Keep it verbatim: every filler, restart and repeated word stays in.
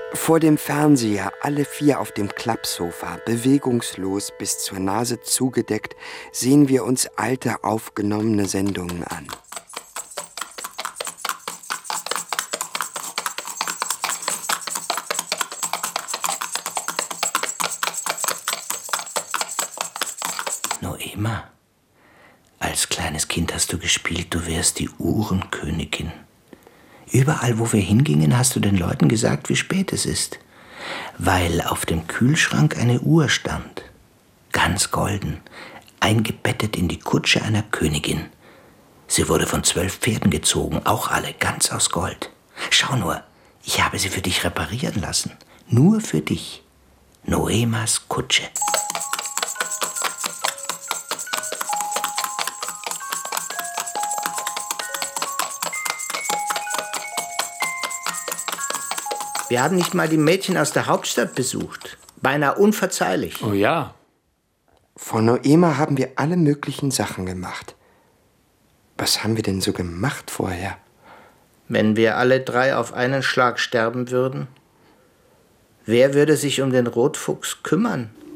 Vor dem Fernseher, alle vier auf dem Klappsofa, bewegungslos bis zur Nase zugedeckt, sehen wir uns alte, aufgenommene Sendungen an. Noema, als kleines Kind hast du gespielt, du wärst die Uhrenkönigin. Überall, wo wir hingingen, hast du den Leuten gesagt, wie spät es ist. Weil auf dem Kühlschrank eine Uhr stand. Ganz golden, eingebettet in die Kutsche einer Königin. Sie wurde von zwölf Pferden gezogen, auch alle ganz aus Gold. Schau nur, ich habe sie für dich reparieren lassen. Nur für dich. Noemas Kutsche. Wir haben nicht mal die Mädchen aus der Hauptstadt besucht. Beinahe unverzeihlich. Oh ja. Vor Noema haben wir alle möglichen Sachen gemacht. Was haben wir denn so gemacht vorher? Wenn wir alle drei auf einen Schlag sterben würden, wer würde sich um den Rotfuchs kümmern?